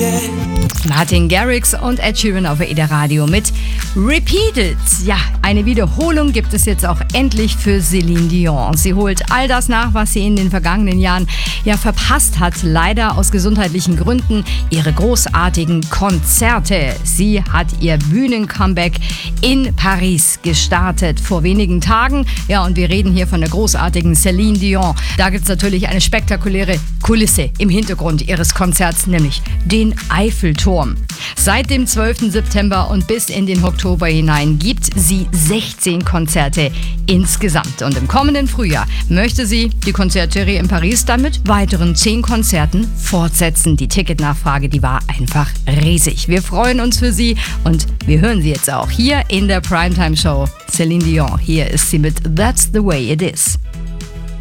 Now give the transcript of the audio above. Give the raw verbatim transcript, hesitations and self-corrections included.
Martin Garrix und Ed Sheeran auf A I D A Radio mit Repeated. Ja, eine Wiederholung gibt es jetzt auch endlich für Celine Dion. Sie holt all das nach, was sie in den vergangenen Jahren ja verpasst hat. Leider aus gesundheitlichen Gründen ihre großartigen Konzerte. Sie hat ihr Bühnencomeback in Paris gestartet vor wenigen Tagen. Ja, und wir reden hier von der großartigen Celine Dion. Da gibt es natürlich eine spektakuläre Kulisse im Hintergrund ihres Konzerts, nämlich den Eiffelturm. Seit dem zwölften September und bis in den Oktober hinein gibt sie sechzehn Konzerte insgesamt. Und im kommenden Frühjahr möchte sie die Konzertserie in Paris dann mit weiteren zehn Konzerten fortsetzen. Die Ticketnachfrage, die war einfach riesig. Wir freuen uns für sie und wir hören sie jetzt auch hier in der Primetime Show. Celine Dion, hier ist sie mit That's the Way It Is.